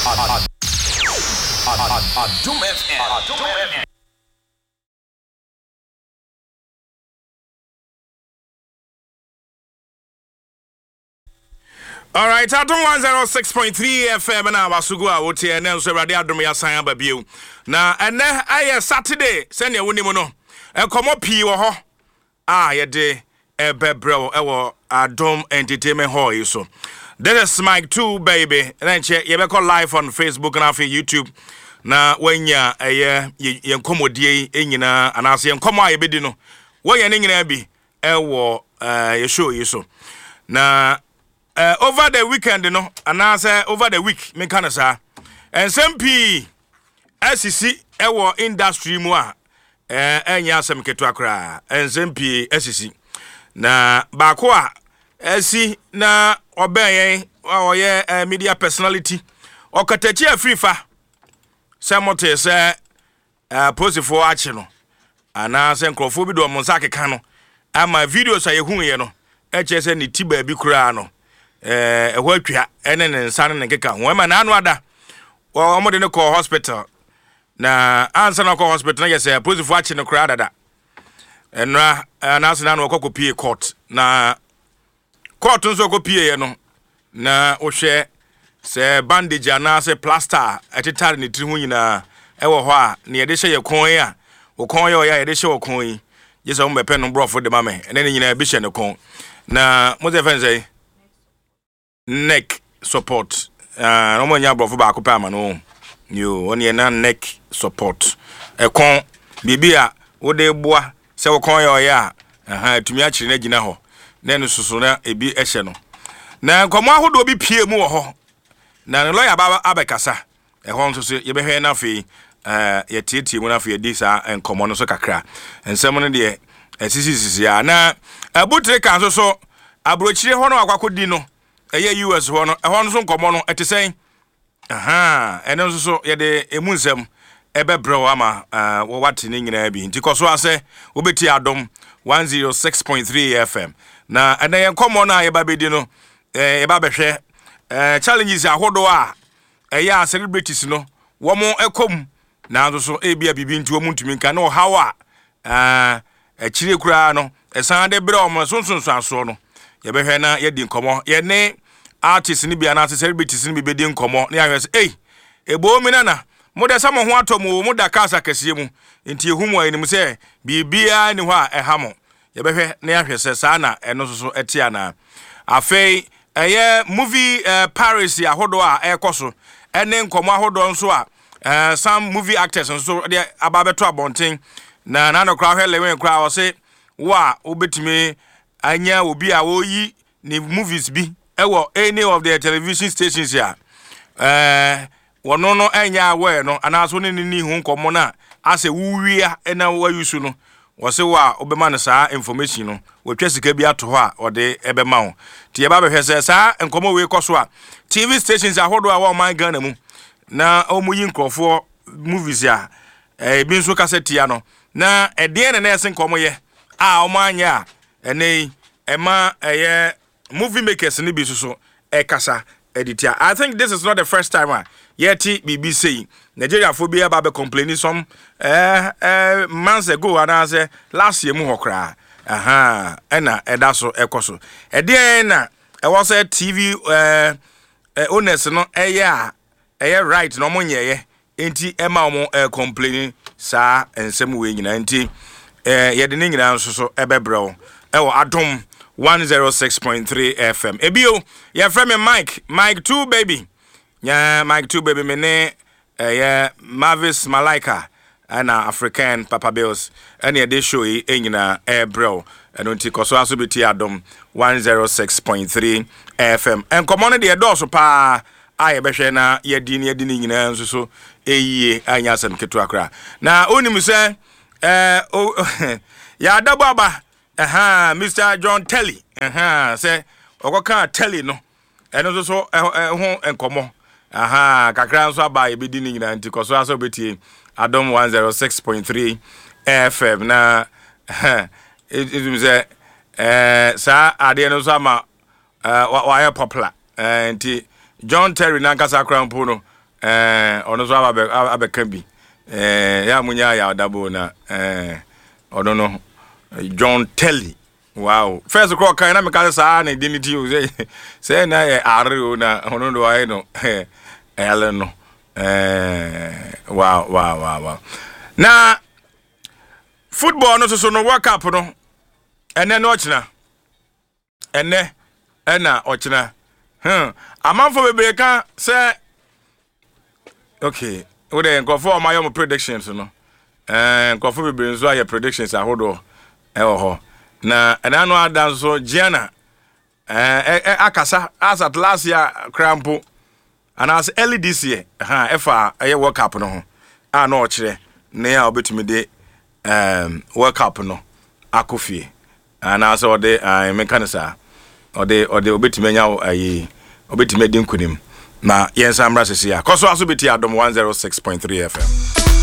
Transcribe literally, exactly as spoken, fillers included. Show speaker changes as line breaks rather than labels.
Adum F M. All right, Adum one oh six point three F M na Basugu a wote e na so Awurade Adum ya san aba bio. Na ene aye Saturday, send ya woni mu no. E komo pii wo ho. Ah, ye de e bebrel e wo Adum Entertainment Hall yi so. This is Mike two baby. And che ye be call live on Facebook and after YouTube. Na wanya eye ye nkomodie enyina anase ye nkomo aye bedi no. Wo ye ne nyina bi e wo eh ye show yi so. Na Uh, over the weekend, you know, and I say over the week, me kind of say, and some P S C C, our industry more, eh, and yasam ketuakra, and some P S C C. Na bakwa, S na obey, or yeah, media personality, or katechi free fa. Samote say, uh, pose for action, and I say, Crawford or Monsake Cano, and my videos are who you know, H S N Tiba Bicurano. Eh ehwatwa ene ne nsan ne keka ho ma na anu ada wo mo de ne call hospital na ansa na call hospital na yese police fo achi ne kra dada enra na asena na okokopie court na court nso okopie ye no na wo hwe se bandage ana se plaster etitare ne tiri ho nyina e wo ho a ne ye de hye ye kon yi a wo kon ye o ya ye de hye wo kon yi yesa mo bepe no brofo de mame ene ne nyina bi hye ne kon na mo ze fenze neck support ah no mo nya brofo ba ko pa ma no yo woni e na neck support e kon bibia wo de boa se wo kon yo ya aha tumi a kire na gina ho na no susu na ebi e hye no na nkomo ahodo bi pie mu wo ho na no lawyer ba abekasa e ho nso ye be hwe na fe eh ye tietie mu na fe di sa nkomo no so kakra ensem no de esisisi ya na abutre kan so so abrochire ho no akwakodi no eye U S ho no e ho no so nkomo no etesen aha ene nso so ye de emu nsem ebe brew ama wo wate ni nyina bi nti koso ase obeti Adom one oh six point three F M na ene ye nkomo na ye ba bedi no eh ye ba behwe eh challenges ahodo a eye a celebrities no wo mo ekom na nso so e bia bibi nti wo mu ntumi nka na o hawa ah e chire kura no esan de brew mo so so so aso no ye behwe na ye di nkomo ye ne artists ni bia na celebrities ni be di nkomo na ya say eh ebo mi na na mo de samo ho atomo mo da kasa kase mu nti ehumu ayi ni mu say bibia ni ho a ehamo ye behwe na ya hwese sa na eno so so etia na afei eye movie uh, Paris ya hodo a ekoso ene nkomo ahodo nso a uh, some movie actors nso de ababeto abonten na na no kra hwele wen kra wo say wa obetimi anya obi a wo yi ni movies bi ewo any of the television stations ya eh wono no anya we no anaso ne ni hu nkomo na ase wuwia na wa yusu no wo se wa obema no saa information no wotwa sika bi ato ho a ode ebema ho tie ba behwese saa nkomo we koso a T V stations ahodo a wa man Ghana mu na omuyi nkrofo movies ya eh bi nso cassette ya no na ede ne na ese nkomo ye a omanya ene ema eye movie makers ni bi so e kasa editor. I think this is not the first time uh, yet B B C Nigeria phobia ba be complaining some eh eh months ago and I say last year mu hokra aha ena eda so ekoso e de na e was a T V eh owners no eh ya eh right no mo nyeye enti e ma mo eh complaining sa ensem we nyina enti eh ye de ne nyina so so e bebrel e wo Adom one oh six point three F M. Ebio, your friend Mike, Mike two baby. Yeah, Mike two baby me ne uh, yeah, Mavis Malaika and uh, African Papa Bills. And yeah, they show you in air bro. And until koso aso biti Adom one oh six point three F M. And come on the door so pa I be hwe na ye di ne di ni nyina nso so eyiye anya sam ketu akra. Na onim se eh ya dababa aha Mister John Telly aha say okoka Telly no eno so ho enkomo aha kakra nso aba e bedi ni nyina nti koso aso betie Adom one oh six point three F M na it is eh sa ade no so ama wa ya popular nti John Terry na nkasa krampo no eh ono so abe abeka bi eh ya munya ya dabo na eh ono no John Telly. Wow. First call kan na me ka sa na identity o say say na e are o na ono do ai no eh ele no eh wow wow wow wow. Na football no so no World Cup no ene no ochina ene ena ochina hm amanfo bebre ka say okay we dey go for my own predictions no eh go for bebre nso aye predictions ahodo e wo ho na ena no adan so Gianna eh akasa as at last year crampo and as early this year ha efa aye World Cup no ho a no ochire na ya obetumi de um World Cup no akofie and as o de I mekanisa o de o de obetumi nya ayi obetumi de nkunim na yensa mra sese ya koso aso beti adom one oh six point three F M.